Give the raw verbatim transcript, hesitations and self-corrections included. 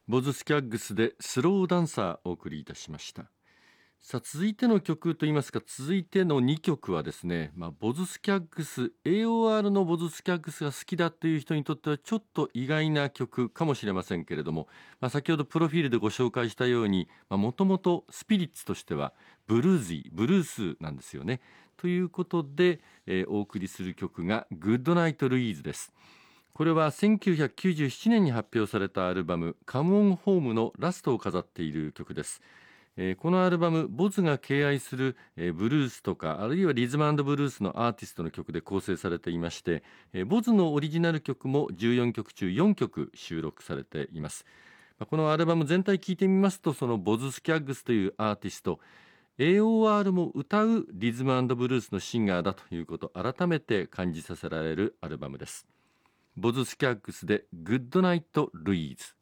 ボズスキャッグスでスローダンサーお送りいたしました。さあ続いての曲といいますか続いてのにきょくはですね、まあ、ボズスキャッグス エーオーアール のボズスキャッグスが好きだという人にとってはちょっと意外な曲かもしれませんけれども、まあ、先ほどプロフィールでご紹介したようにもともとスピリッツとしてはブルージーブルースなんですよね。ということで、えーお送りする曲がグッドナイトルイーズです。これはせんきゅうひゃくきゅうじゅうななねんに発表されたアルバムカムオンホームのラストを飾っている曲です。えーこのアルバムボズが敬愛する、えーブルースとかあるいはリズム&ブルースのアーティストの曲で構成されていまして、えーボズのオリジナル曲もじゅうよんきょく中よんきょく収録されています。まあこのアルバム全体聴いてみますと、そのボズ・スキャッグスというアーティスト エーオーアール も歌うリズム&ブルースのシンガーだということを改めて感じさせられるアルバムです。ボズ・スキャッグスでグッドナイト・ルイーズ。